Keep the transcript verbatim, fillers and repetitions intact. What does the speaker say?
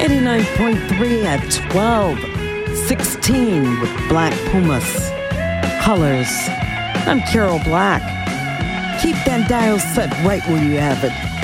eighty-nine point three at twelve sixteen with Black Pumas. Colors. I'm Carol Black. Keep that dial set right where you have it.